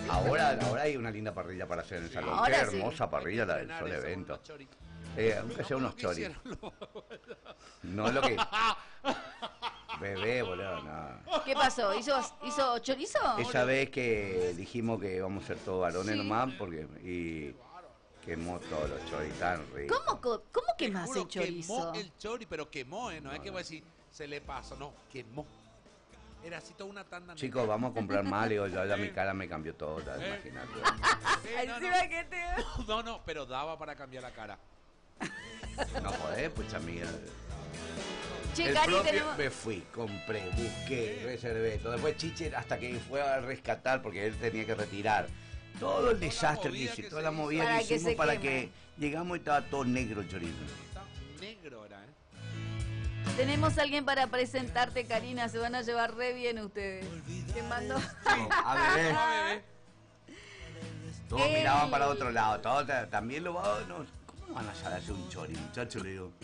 Ahora hay una linda parrilla para hacer en el salón. Ahora Qué sí. hermosa parrilla la del Sol Evento. Aunque sea unos choris. No es lo que... Bebé, boludo, no. ¿Qué pasó? ¿Hizo chorizo? Esa vez que dijimos que íbamos a ser todos varones Sí. nomás, porque... Y quemó todos los choris tan ricos. ¿Cómo quemás el chorizo? Quemó el chori, pero quemó, ¿eh? No es que voy a decir, se le pasó, no, quemó. Era así toda una tanda. Chicos, vamos a comprar más, le digo, ya mi cara me cambió todo, ya, imagínate. Encima que te... No, pero daba para cambiar la cara. No joder, pucha mía. Che, El Cari, propio tenemos... me fui, compré, busqué, reservé todo. Después Chiche hasta que fue a rescatar porque él tenía que retirar. Todo el desastre que hice, toda la movida Para que que hicimos se para queme. que llegamos y estaba todo negro el chorizo. Está negro era, ¿eh? Tenemos a alguien para presentarte, Karina. Se van a llevar re bien ustedes. Te mando... A bebé. No, bebé. Todos miraban para otro lado, todos también lo va. No, ¿cómo no van a hacer un chori, muchacho? Le digo.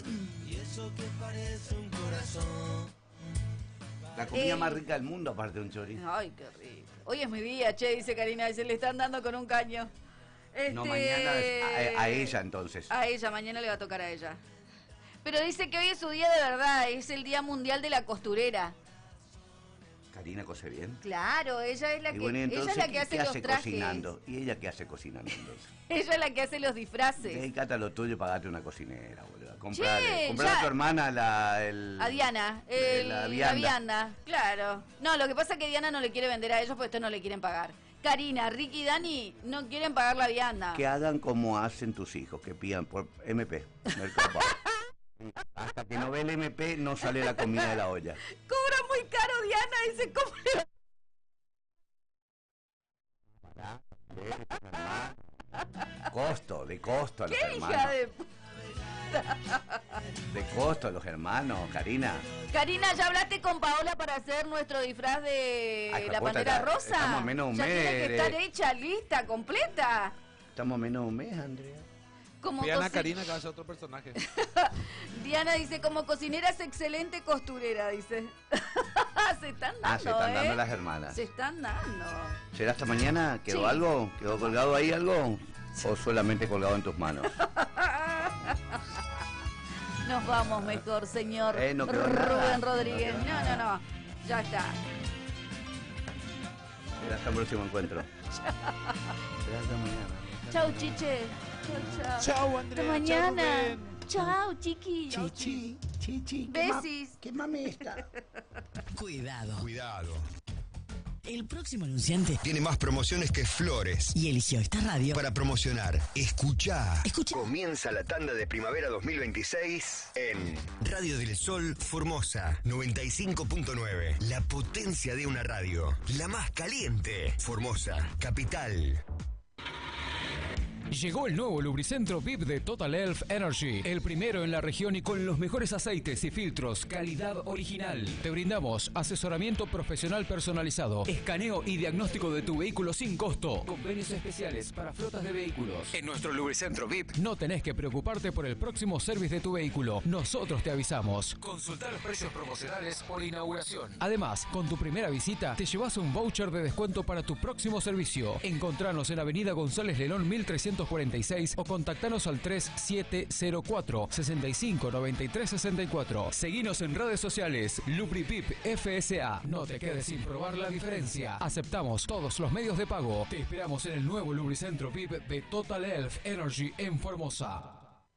La comida más rica del mundo, aparte de un chori. Ay, qué rico. Hoy es mi día, che, dice Karina. Se le están dando con un caño. No, mañana a ella entonces. A ella, mañana le va a tocar a ella. Pero dice que hoy es su día de verdad, es el Día Mundial de la Costurera. Karina cose bien. Claro, ella es la Y que, bueno, ella entonces, es la que hace ¿qué los hace trajes. cocinando? ¿Y ella qué hace cocinando entonces? Ella es la que hace los disfraces. Dedicate a lo tuyo y pagate una cocinera, boludo. Che, Comprale ya. a tu hermana A Diana, la la vianda. vianda, claro. No, lo que pasa es que Diana no le quiere vender a ellos porque estos no le quieren pagar. Karina, Ricky y Dani no quieren pagar la vianda. Que hagan como hacen tus hijos, que pidan por MP, Mercado Pago. Hasta que no ve el MP no sale la comida de la olla. Cobra muy caro, Diana, dice, ¿cómo le va? De costo a los ¿Qué hija hermanos. de... De costo a los hermanos, Karina. Karina, ¿ya hablaste con Paola para hacer nuestro disfraz de Ay, la Capota, Pantera ya Rosa? estamos a menos de un ya mes, tiene que estar hecha, lista, completa. Estamos a menos de un mes, Andrea. Como Diana coci- Karina que va a ser otro personaje. Diana dice, como cocinera es excelente costurera, dice. Se están dando, Se están dando las hermanas. Se están dando. ¿Será hasta mañana? ¿Quedó Sí. algo? ¿Quedó colgado ahí algo? ¿O solamente colgado en tus manos? Nos vamos mejor, señor No quedó nada. Rubén Rodríguez. No quedó No. Ya está. Será hasta el próximo encuentro. Será hasta mañana. Chau, chiche. Chau. Chau, Andrea. Hasta mañana. Chau, Rubén. Chau, chiqui. Chichi. Besis. ¿Qué mami está? Cuidado. Cuidado. El próximo anunciante Tiene más promociones que flores. y eligió esta radio Para promocionar, escuchá. Escucha. Comienza la tanda de primavera 2026 en Radio del Sol Formosa 95.9. La potencia de una radio. La más caliente. Formosa, capital. Llegó el nuevo lubricentro VIP de Total Elf Energy, el primero en la región y con los mejores aceites y filtros, calidad original. Te brindamos asesoramiento profesional personalizado, escaneo y diagnóstico de tu vehículo sin costo, convenios especiales para flotas de vehículos. En nuestro lubricentro VIP no tenés que preocuparte por el próximo service de tu vehículo, nosotros te avisamos. Consulta los precios promocionales por inauguración. Además, con tu primera visita te llevas un voucher de descuento para tu próximo servicio. Encontranos en Avenida González Lelón 1346 o contactanos al 3704 65 93 64. Seguinos en redes sociales LubriPip FSA. No te quedes sin probar la diferencia. Aceptamos todos los medios de pago. Te esperamos en el nuevo lubricentro PIP de Total Elf Energy en Formosa.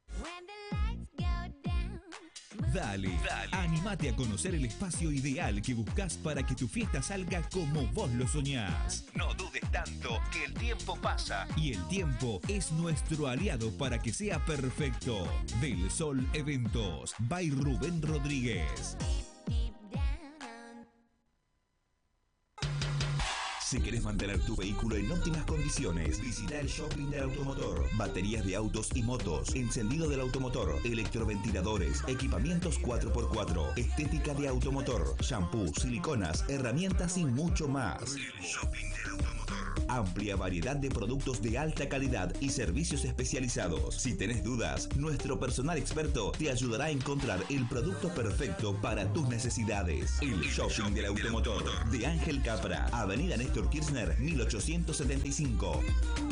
Dale, anímate a conocer el espacio ideal que buscas para que tu fiesta salga como vos lo soñás. No dudes tanto que el tiempo pasa. Y el tiempo es nuestro aliado para que sea perfecto. Del Sol Eventos, by Rubén Rodríguez. Si querés mantener tu vehículo en óptimas condiciones, visita el shopping del automotor. Baterías de autos y motos, encendido del automotor, electroventiladores, equipamientos 4x4, estética de automotor, shampoo, siliconas, herramientas y mucho más. El shopping del automotor. Amplia variedad de productos de alta calidad y servicios especializados. Si tenés dudas, nuestro personal experto te ayudará a encontrar el producto perfecto para tus necesidades. El Shopping del Automotor de Ángel Capra, Avenida Néstor Kirchner, 1875.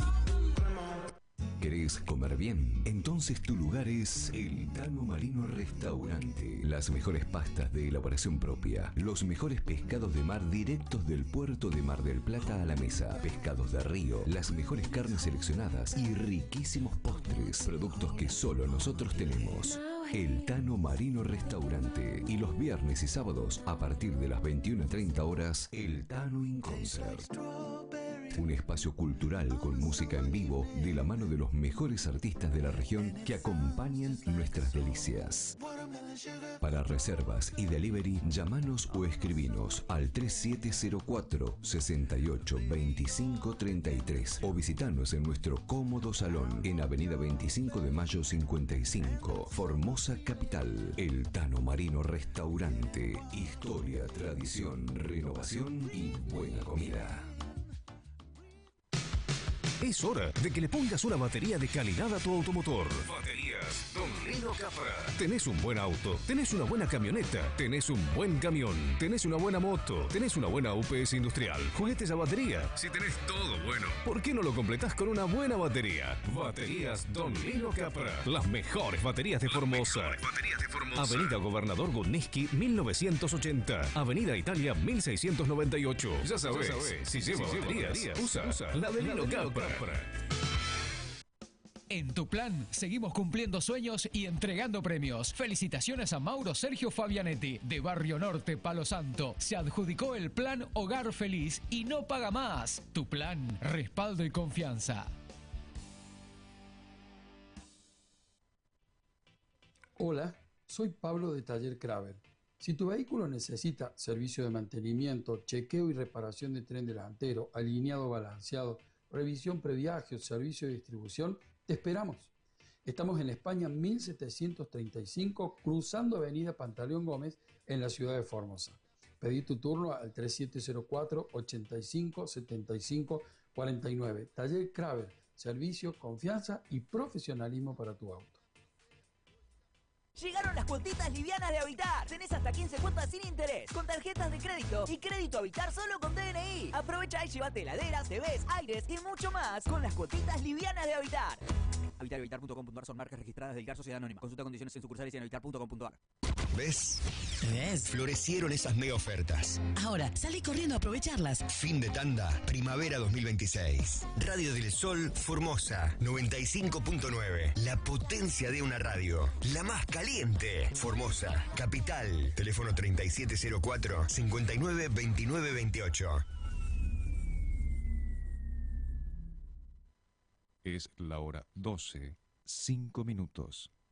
¿Querés comer bien? Entonces tu lugar es el Tano Marino Restaurante. Las mejores pastas de elaboración propia, los mejores pescados de mar directos del puerto de Mar del Plata a la mesa, pescados de río, las mejores carnes seleccionadas y riquísimos postres, productos que solo nosotros tenemos. El Tano Marino Restaurante. Y los viernes y sábados, a partir de las 21:30 horas, el Tano in Concert. Un espacio cultural con música en vivo de la mano de los mejores artistas de la región que acompañan nuestras delicias. Para reservas y delivery, llamanos o escribinos al 3704 68 25 33 o visitanos en nuestro cómodo salón en Avenida 25 de Mayo 55, Formosa Capital. El Tano Marino Restaurante. Historia, tradición, renovación y buena comida. Es hora de que le pongas una batería de calidad a tu automotor. Baterías Don Lino Capra. Tenés un buen auto, tenés una buena camioneta, tenés un buen camión, tenés una buena moto, tenés una buena UPS industrial, juguetes a batería. Si tenés todo bueno, ¿por qué no lo completás con una buena batería? Baterías Don Lino Capra. Las mejores baterías de Formosa. Avenida Gobernador Gudniski 1980. Avenida Italia 1698. Ya sabés, si lleva baterías, usa la de Lino Capra. En Tu Plan seguimos cumpliendo sueños y entregando premios. Felicitaciones a Mauro Sergio Fabianetti, de Barrio Norte, Palo Santo. Se adjudicó el plan Hogar Feliz y no paga más. Tu Plan, respaldo y confianza. Hola, soy Pablo de Taller Kraber. Si tu vehículo necesita servicio de mantenimiento, chequeo y reparación de tren delantero, alineado balanceado, revisión previaje o servicio de distribución, te esperamos. Estamos en España 1735, cruzando Avenida Pantaleón Gómez, en la ciudad de Formosa. Pedí tu turno al 3704 85 75 49. Taller Kraber, servicio, confianza y profesionalismo para tu auto. Llegaron las cuotitas livianas de Habitar. Tenés hasta 15 cuotas sin interés, con tarjetas de crédito y crédito Habitar solo con DNI. Aprovecha y llévate heladeras, TVs, aires y mucho más con las cuotitas livianas de Habitar. Habitar y Habitar.com.ar son marcas registradas del GAR Sociedad Anónima. Consulta condiciones en sucursales y en habitar.com.ar. ¿Ves? ¿Ves? Florecieron esas mega ofertas. Ahora, salí corriendo a aprovecharlas. Fin de tanda, primavera 2026. Radio del Sol, Formosa, 95.9. La potencia de una radio. La más caliente. Formosa, capital. Teléfono 3704 59 29 28. Es la hora 12, 5 minutos.